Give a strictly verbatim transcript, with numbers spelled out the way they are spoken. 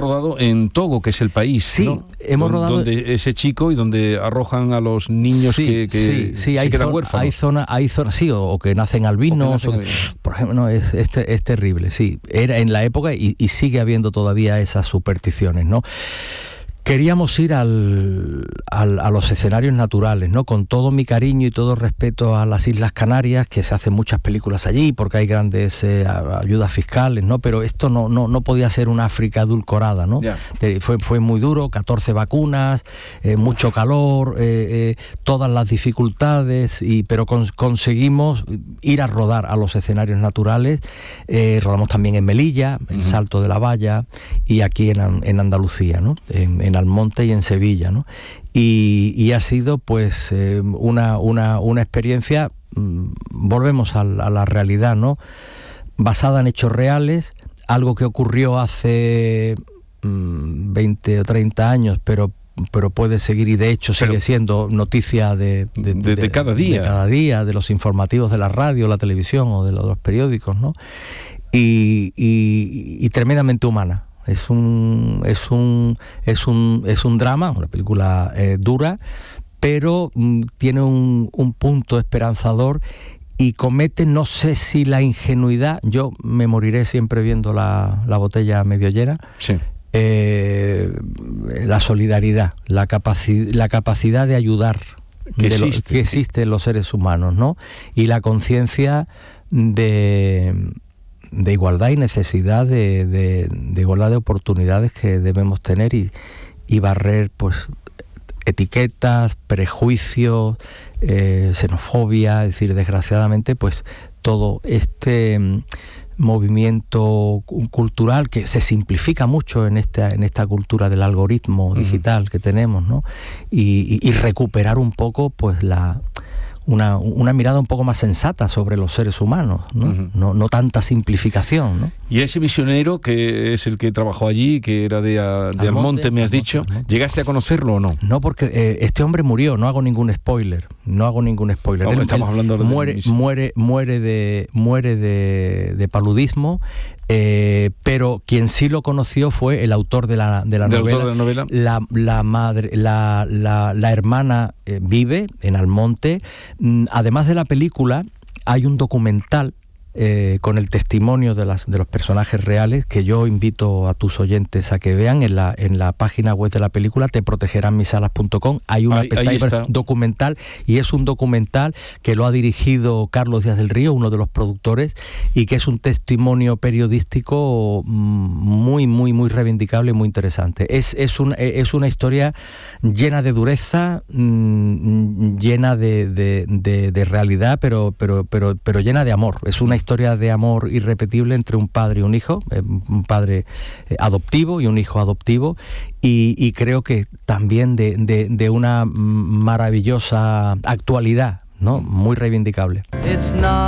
rodado en Togo, que es el país, sí, ¿no? hemos Don, rodado donde ese chico y donde arrojan a los niños sí, que, que sí, sí, se hay quedan zona, huérfanos. hay zona, hay zona, sí, o, o que nacen albinos, o que nacen albinos. Por ejemplo, no, es, es, es terrible, sí, era en la época y, y sigue habiendo todavía esas supersticiones, ¿no? Queríamos ir al, al, a los escenarios naturales, ¿no? Con todo mi cariño y todo respeto a las Islas Canarias, que se hacen muchas películas allí porque hay grandes eh, ayudas fiscales, ¿no? Pero esto no, no, no podía ser una África edulcorada, ¿no? Yeah. Fue, fue muy duro, catorce vacunas, eh, mucho calor, eh, eh, todas las dificultades, y, pero con, conseguimos ir a rodar a los escenarios naturales. Eh, rodamos también en Melilla, en uh-huh. Salto de la Valla, y aquí en, en Andalucía, ¿no? En, en Almonte y en Sevilla, ¿no? Y, y ha sido pues eh, una, una, una experiencia, mmm, volvemos a, a la realidad, ¿no? Basada en hechos reales, algo que ocurrió hace mmm, veinte o treinta años, pero pero puede seguir, y de hecho sigue pero, siendo noticia de, de, de, de, de cada día. De cada día, de los informativos de la radio, la televisión o de los, de los periódicos, ¿no? Y, y, y tremendamente humana. Es un es un es un es un drama, una película eh, dura, pero mm, tiene un, un punto esperanzador y comete, no sé si la ingenuidad, yo me moriré siempre viendo la, la botella medio llena. Sí. Eh, la solidaridad, la capaci- la capacidad de ayudar que de existe, lo, que existe en los seres humanos, ¿no? Y la conciencia de de igualdad y necesidad de, de, de igualdad de oportunidades que debemos tener, y, y barrer pues etiquetas, prejuicios, eh, xenofobia, es decir, desgraciadamente pues todo este mm, movimiento cultural que se simplifica mucho en esta en esta cultura del algoritmo digital uh-huh. que tenemos, ¿no? Y, y, y recuperar un poco pues la Una, una mirada un poco más sensata sobre los seres humanos, ¿no? Uh-huh. No, no tanta simplificación, ¿no? Y ese misionero, que es el que trabajó allí, que era de, a, de Almonte, me has Almonte, dicho, Almonte. ¿Llegaste a conocerlo o no? No, porque eh, este hombre murió, no hago ningún spoiler, no hago ningún spoiler. No, él, estamos él hablando de muere, muere, muere de muere de, de paludismo, eh, pero quien sí lo conoció fue el autor de la, de la ¿De novela. Autor de la novela? La, la madre, la, la, la hermana eh, vive en Almonte. Además de la película, hay un documental eh, con el testimonio de, las, de los personajes reales que yo invito a tus oyentes a que vean en la, en la página web de la película, te protegerán mis alas punto com. Hay una pestaña documental, y es un documental que lo ha dirigido Carlos Díaz del Río, uno de los productores, y que es un testimonio periodístico muy, muy, muy reivindicable y muy interesante. Es, es, un, es una historia llena de dureza, mmm, llena de, de, de, de realidad, pero, pero, pero, pero llena de amor. Es una historia de amor irrepetible entre un padre y un hijo, eh, un padre eh, adoptivo y un hijo adoptivo, y, y creo que también de, de, de una maravillosa actualidad, ¿no? Muy reivindicable.